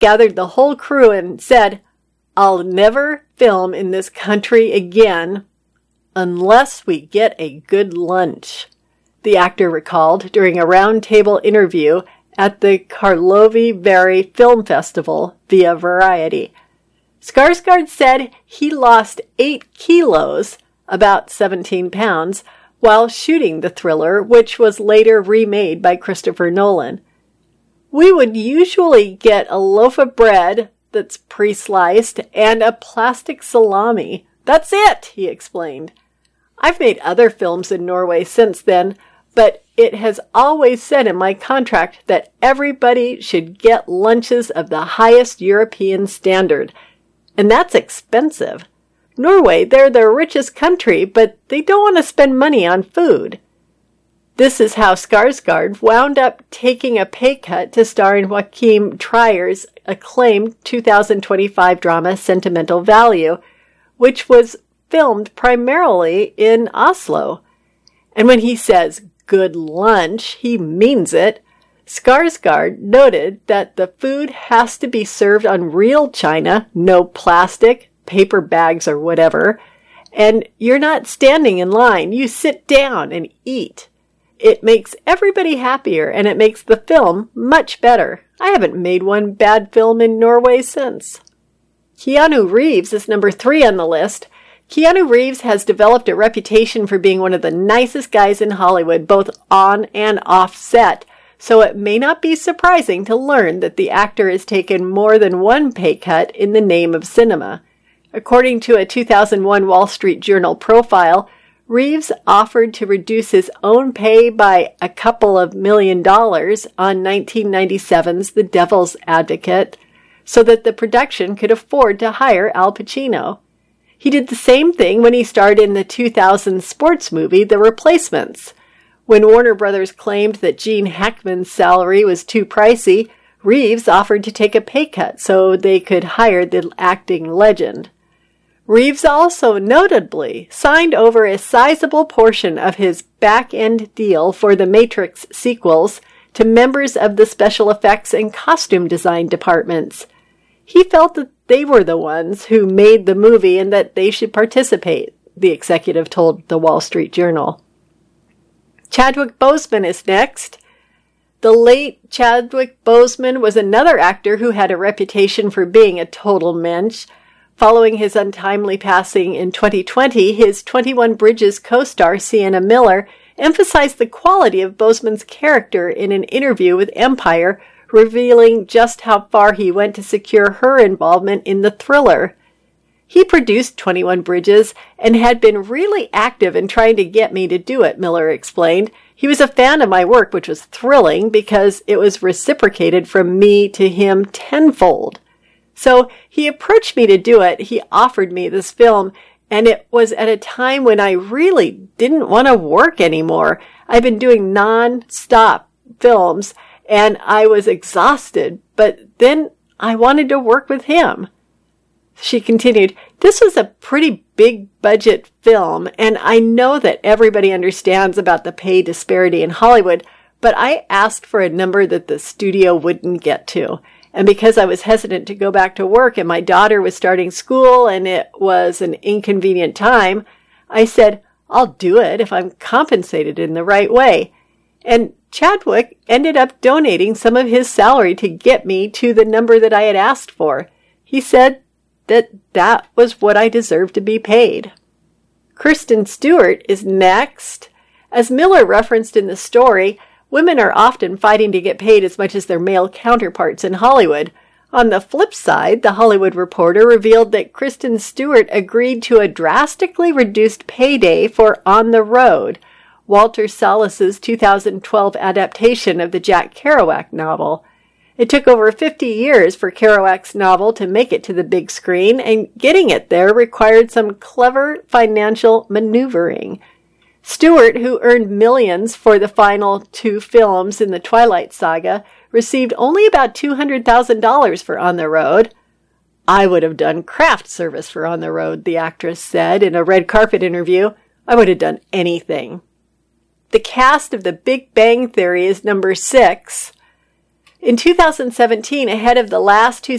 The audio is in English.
gathered the whole crew and said, "I'll never film in this country again unless we get a good lunch," the actor recalled during a roundtable interview at the Karlovy Vary Film Festival via Variety. Skarsgård said he lost 8 kilos, about 17 pounds, while shooting the thriller, which was later remade by Christopher Nolan. "We would usually get a loaf of bread that's pre-sliced and a plastic salami. That's it," he explained. "I've made other films in Norway since then, but it has always said in my contract that everybody should get lunches of the highest European standard. And that's expensive. Norway, they're the richest country, but they don't want to spend money on food." This is how Skarsgård wound up taking a pay cut to star in Joachim Trier's acclaimed 2025 drama Sentimental Value, which was filmed primarily in Oslo. And when he says good lunch, he means it. Skarsgård noted that the food has to be served on real china, no plastic, paper bags or whatever, and you're not standing in line. You sit down and eat. It makes everybody happier, and it makes the film much better. I haven't made one bad film in Norway since. Keanu Reeves is number 3 on the list. Keanu Reeves has developed a reputation for being one of the nicest guys in Hollywood, both on and off set, so it may not be surprising to learn that the actor has taken more than one pay cut in the name of cinema. According to a 2001 Wall Street Journal profile, Reeves offered to reduce his own pay by a couple of $1 million on 1997's The Devil's Advocate so that the production could afford to hire Al Pacino. He did the same thing when he starred in the 2000 sports movie The Replacements. When Warner Brothers claimed that Gene Hackman's salary was too pricey, Reeves offered to take a pay cut so they could hire the acting legend. Reeves also notably signed over a sizable portion of his back-end deal for the Matrix sequels to members of the special effects and costume design departments. He felt that they were the ones who made the movie and that they should participate, the executive told the Wall Street Journal. Chadwick Boseman is next. The late Chadwick Boseman was another actor who had a reputation for being a total mensch. Following his untimely passing in 2020, his 21 Bridges co-star Sienna Miller emphasized the quality of Boseman's character in an interview with Empire, revealing just how far he went to secure her involvement in the thriller. "He produced 21 Bridges and had been really active in trying to get me to do it," Miller explained. "He was a fan of my work, which was thrilling because it was reciprocated from me to him tenfold. So he approached me to do it. He offered me this film, and it was at a time when I really didn't want to work anymore. I've been doing non-stop films, and I was exhausted, but then I wanted to work with him." She continued, "This was a pretty big budget film, and I know that everybody understands about the pay disparity in Hollywood, but I asked for a number that the studio wouldn't get to. And because I was hesitant to go back to work and my daughter was starting school and it was an inconvenient time, I said, I'll do it if I'm compensated in the right way. And Chadwick ended up donating some of his salary to get me to the number that I had asked for. He said that was what I deserved to be paid." Kristen Stewart is next. As Miller referenced in the story, women are often fighting to get paid as much as their male counterparts in Hollywood. On the flip side, The Hollywood Reporter revealed that Kristen Stewart agreed to a drastically reduced payday for On the Road, Walter Sallis's 2012 adaptation of the Jack Kerouac novel. It took over 50 years for Kerouac's novel to make it to the big screen, and getting it there required some clever financial maneuvering. Stewart, who earned millions for the final 2 films in the Twilight Saga, received only about $200,000 for On the Road. "I would have done craft service for On the Road," the actress said in a red carpet interview. "I would have done anything." The cast of The Big Bang Theory is number 6. In 2017, ahead of the last two